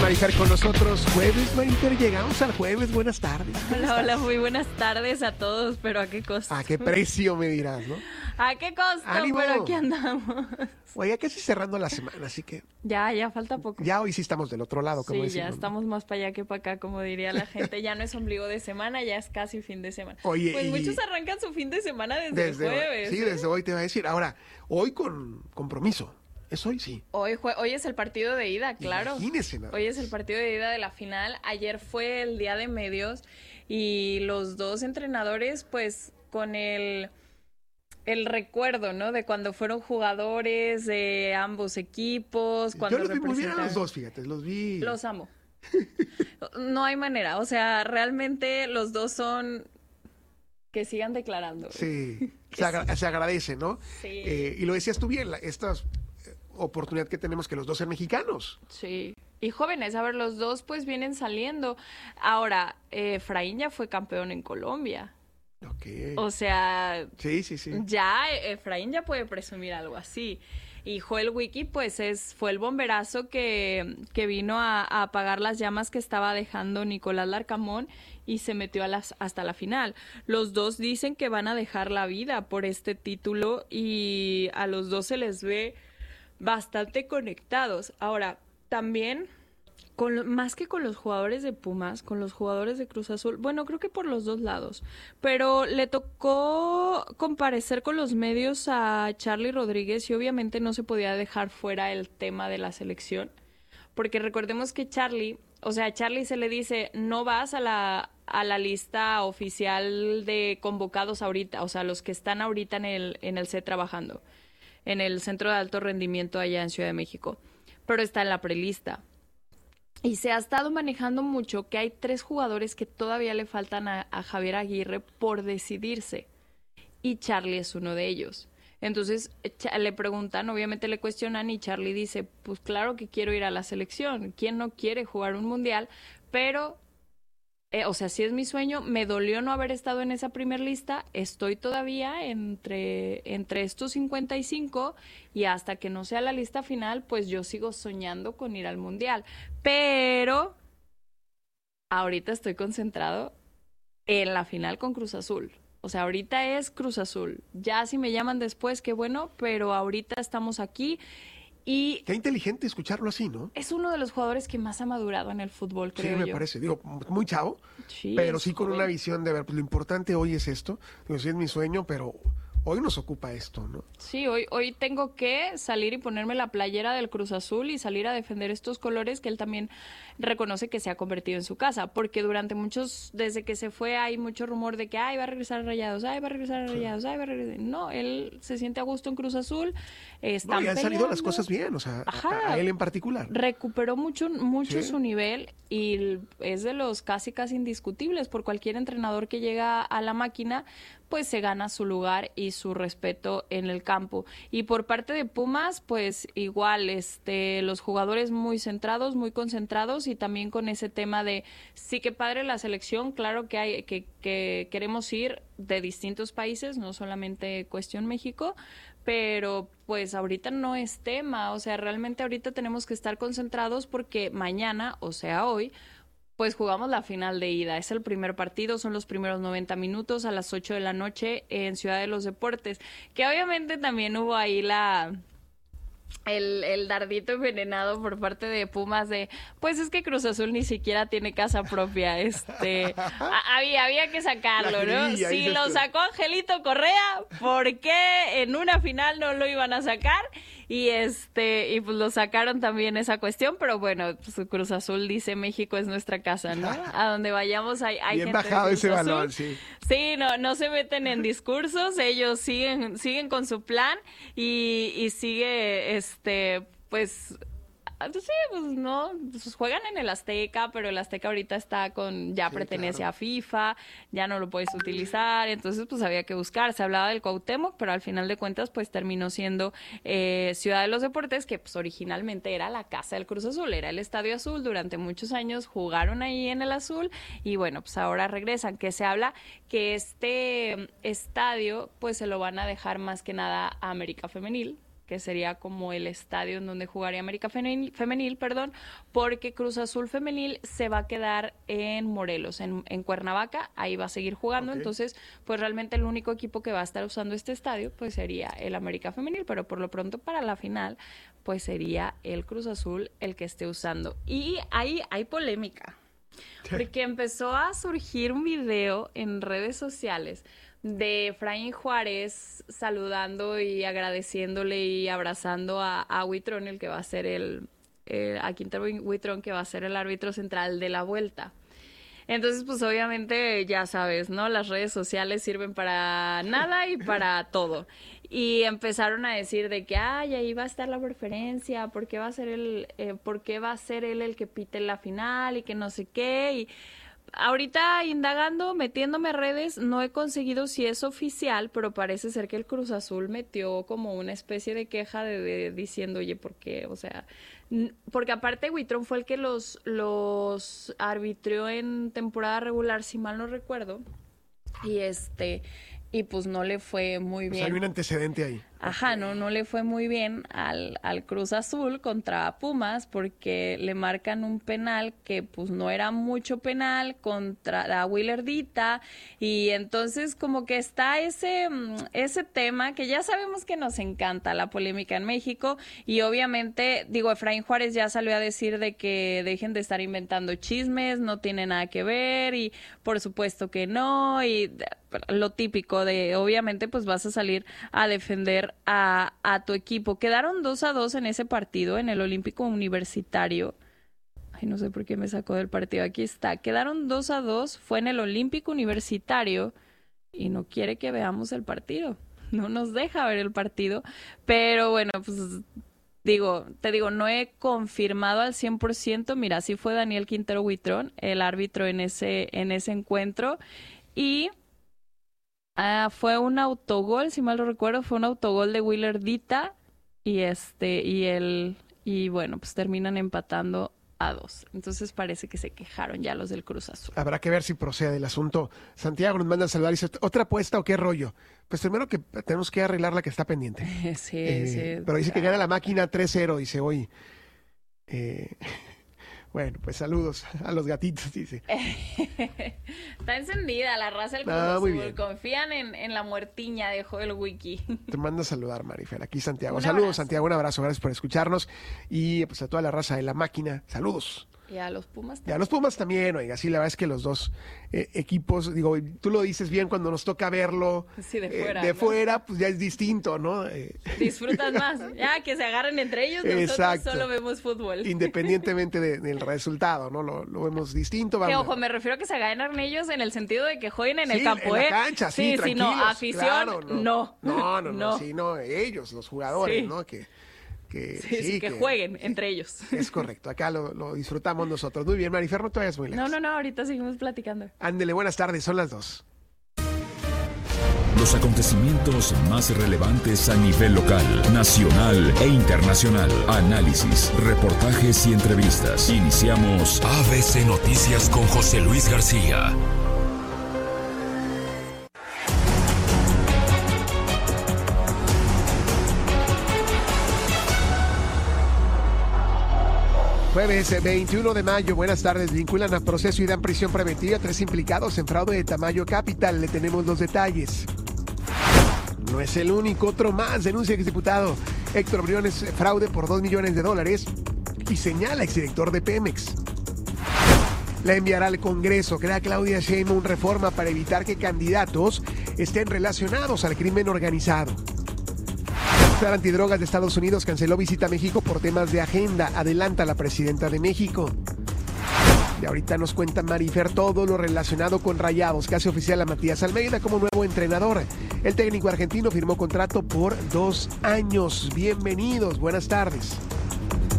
Marifer con nosotros. Jueves, Marifer, llegamos al jueves. Buenas tardes. Hola, muy buenas tardes a todos, pero ¿a qué costo? ¿A qué precio me dirás, no? ¿A qué costo? ¡Ánimo! Pero aquí andamos. Oye, ya casi cerrando la semana, así que Ya falta poco. ya hoy sí estamos del otro lado, como Sí, decimos, ya ¿no? estamos más para allá que para acá, como diría la gente. Ya no es ombligo de semana, ya es casi fin de semana. Oye, pues y muchos arrancan su fin de semana desde el jueves. Sí, ¿eh? desde hoy te va a decir. Ahora, hoy con compromiso. ¿Es hoy? Sí. Hoy es el partido de ida, claro. Imagínese nada Hoy más. es el partido de ida de la final. Ayer fue el día de medios y los dos entrenadores, pues, con el recuerdo, ¿no? De cuando fueron jugadores de ambos equipos. Cuando Yo los vi muy bien a los representaron. dos, fíjate, los vi. Los amo. No hay manera, o sea, realmente los dos son que sigan declarando. Sí, se agradece, ¿no? Sí. Y lo decías tú bien, esta oportunidad que tenemos que los dos sean mexicanos. Sí. Y jóvenes, a ver, los dos pues vienen saliendo. Ahora, Efraín ya fue campeón en Colombia. Ok. O sea, Sí. ya Efraín ya puede presumir algo así. Y Joel Wiki, pues fue el bomberazo que vino a apagar las llamas que estaba dejando Nicolás Larcamón y se metió hasta la final. Los dos dicen que van a dejar la vida por este título y a los dos se les ve bastante conectados. Ahora, también más que con los jugadores de Pumas, con los jugadores de Cruz Azul, bueno, creo que por los dos lados, pero le tocó comparecer con los medios a Charly Rodríguez y obviamente no se podía dejar fuera el tema de la selección, porque recordemos que a Charly se le dice, no vas a la lista oficial de convocados ahorita, o sea, los que están ahorita en el C trabajando, en el Centro de Alto Rendimiento allá en Ciudad de México, pero está en la prelista. Y se ha estado manejando mucho que hay 3 jugadores que todavía le faltan a Javier Aguirre por decidirse. Y Charly es uno de ellos. Entonces le preguntan, obviamente le cuestionan y Charly dice, pues claro que quiero ir a la selección. ¿Quién no quiere jugar un mundial? Pero, o sea, sí es mi sueño. Me dolió no haber estado en esa primer lista. Estoy todavía entre estos 55 y hasta que no sea la lista final, pues yo sigo soñando con ir al mundial. Pero ahorita estoy concentrado en la final con Cruz Azul. O sea, ahorita es Cruz Azul. Ya si me llaman después, qué bueno, pero ahorita estamos aquí y Qué inteligente escucharlo así, ¿no? es uno de los jugadores que más ha madurado en el fútbol, Sí, creo me yo. parece. Digo, muy chavo, Sí, pero es sí con joven. una visión de ver, pues lo importante hoy es esto. Digo, sí es mi sueño, pero hoy nos ocupa esto, ¿no? Sí, hoy tengo que salir y ponerme la playera del Cruz Azul y salir a defender estos colores que él también reconoce que se ha convertido en su casa, porque desde que se fue hay mucho rumor de que va a regresar a Rayados, va a regresar a Rayados, va a regresar. No, él se siente a gusto en Cruz Azul, están No, y han salido las peleando. cosas bien, o sea, Ajá. a él en particular. Recuperó mucho Sí. su nivel y es de los casi indiscutibles por cualquier entrenador que llega a la máquina, pues se gana su lugar y su respeto en el campo. Y por parte de Pumas, pues igual, los jugadores muy centrados, muy concentrados y también con ese tema de sí que padre la selección, claro que hay que queremos ir de distintos países, no solamente cuestión México, pero pues ahorita no es tema, o sea, realmente ahorita tenemos que estar concentrados porque mañana, o sea, hoy, pues jugamos la final de ida. Es el primer partido, son los primeros 90 minutos a las 8 de la noche en Ciudad de los Deportes, que obviamente también hubo ahí el dardito envenenado por parte de Pumas de, pues es que Cruz Azul ni siquiera tiene casa propia, había que sacarlo, La ¿no? grilla, Si dices lo tú. sacó Angelito Correa, ¿por qué en una final no lo iban a sacar? Y y pues lo sacaron también esa cuestión, pero bueno, pues Cruz Azul dice México es nuestra casa, ¿no? A donde vayamos hay Bien gente de bajado Cruz ese Azul. balón, sí. Sí, no se meten en discursos, ellos siguen con su plan y sigue, pues, sí, pues no, pues juegan en el Azteca, pero el Azteca ahorita ya Sí, pertenece claro. a FIFA, ya no lo puedes utilizar, entonces pues había que buscar, se hablaba del Cuauhtémoc, pero al final de cuentas pues terminó siendo Ciudad de los Deportes, que pues originalmente era la casa del Cruz Azul, era el Estadio Azul, durante muchos años jugaron ahí en el Azul y bueno, pues ahora regresan, que se habla que este estadio pues se lo van a dejar más que nada a América Femenil, que sería como el estadio en donde jugaría América Femenil, porque Cruz Azul Femenil se va a quedar en Morelos, en Cuernavaca, ahí va a seguir jugando, entonces pues realmente el único equipo que va a estar usando este estadio pues sería el América Femenil, pero por lo pronto para la final pues sería el Cruz Azul el que esté usando. Y ahí hay polémica, porque empezó a surgir un video en redes sociales de Efraín Juárez saludando y agradeciéndole y abrazando a Huitrón, el que va a ser a Quintero Huitrón, que va a ser el árbitro central de la vuelta. Entonces, pues obviamente, ya sabes, ¿no? Las redes sociales sirven para nada y para todo. Y empezaron a decir de que, ahí va a estar la preferencia, ¿por qué va a ser él el que pite la final y que no sé qué? Y ahorita indagando, metiéndome a redes, no he conseguido si es oficial, pero parece ser que el Cruz Azul metió como una especie de queja diciendo, oye, ¿por qué? O sea, porque aparte Huitrón fue el que los arbitró en temporada regular, si mal no recuerdo, y pues no le fue muy bien. Hay un antecedente ahí. Ajá, no le fue muy bien al Cruz Azul contra Pumas porque le marcan un penal que pues no era mucho penal contra la Willardita, y entonces como que está ese tema que ya sabemos que nos encanta, la polémica en México, y obviamente, digo, Efraín Juárez ya salió a decir de que dejen de estar inventando chismes, no tiene nada que ver, y por supuesto que no, y lo típico de obviamente pues vas a salir a defender a tu equipo. Quedaron 2-2 en ese partido, en el Olímpico Universitario. Ay, no sé por qué me sacó del partido. Aquí está. Quedaron 2-2, fue en el Olímpico Universitario y no quiere que veamos el partido. No nos deja ver el partido. Pero bueno, pues te digo, no he confirmado al 100%. Mira, sí fue Daniel Quintero Huitrón, el árbitro en ese encuentro. Y fue un autogol, si mal no recuerdo, fue un autogol de Willardita y bueno, pues terminan empatando a 2. Entonces parece que se quejaron ya los del Cruz Azul. Habrá que ver si procede el asunto. Santiago nos manda a saludar y dice, ¿otra apuesta o qué rollo? Pues primero que tenemos que arreglar la que está pendiente. Sí. Pero dice que gana la máquina 3-0, dice hoy. Bueno, pues saludos a los gatitos, dice. Está encendida la raza del Cruz Azul. Confían en la muertiña de Joel Wiki. Te mando a saludar, Marifer. Aquí Santiago. Saludos, abrazo. Santiago. Un abrazo. Gracias por escucharnos. Y pues a toda la raza de la máquina. Saludos. Y a los Pumas también. Y a los Pumas también, oiga. Sí, la verdad es que los dos equipos, digo, tú lo dices bien cuando nos toca verlo. Sí, de fuera. De fuera, pues ya es distinto, ¿no? Disfrutas más. Ya, que se agarren entre ellos, nosotros Exacto. solo vemos fútbol. Independientemente del resultado, ¿no? Lo vemos distinto. Que ojo, me refiero a que se agarren ellos en el sentido de que jueguen en el campo, en la cancha, sí, tranquilos. No, afición, claro, no. Sí, no, ellos, los jugadores, sí. ¿no? Que jueguen entre ellos. Es correcto, acá lo disfrutamos nosotros. Muy bien, Marifer, no te vayas muy lejos. No, ahorita seguimos platicando. Ándele, buenas tardes, son las 2. Los acontecimientos más relevantes a nivel local, nacional e internacional. Análisis, reportajes y entrevistas. Iniciamos ABC Noticias con José Luis García. Jueves 21 de mayo, buenas tardes. Vinculan a proceso y dan prisión preventiva a 3 implicados en fraude de Tamayo Capital. Le tenemos los detalles. No es el único, otro más. Denuncia exdiputado Héctor Briones fraude por $2 millones y señala exdirector de Pemex. La enviará al Congreso. Crea Claudia Sheinbaum reforma para evitar que candidatos estén relacionados al crimen organizado. La antidrogas de Estados Unidos canceló visita a México por temas de agenda, adelanta la presidenta de México. Y ahorita nos cuenta Marifer todo lo relacionado con Rayados, que hace oficial a Matías Almeida como nuevo entrenador. El técnico argentino firmó contrato por 2 años. Bienvenidos, buenas tardes.